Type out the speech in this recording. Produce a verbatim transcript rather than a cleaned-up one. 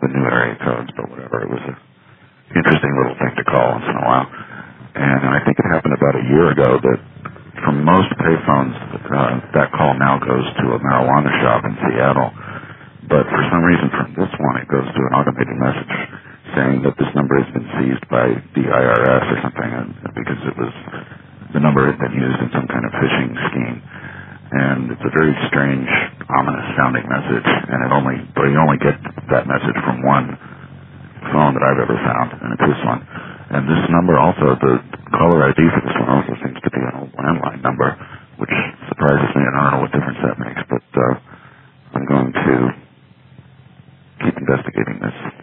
the new area codes, but whatever. It was an interesting little thing to call once in a while. And I think it happened about a year ago that from most payphones, uh, that call now goes to a marijuana shop in Seattle. But for some reason from this one, it goes to an automated message saying that this number has been seized by the I R S or something, and because it was the number had been used in some kind of phishing scheme. And it's a very strange, ominous-sounding message, and it only, but you only get that message from one phone that I've ever found, and it's this one. And this number also, the caller I D for this one also seems to be an old landline number, which surprises me, and I don't know what difference that makes, but uh, I'm going to keep investigating this.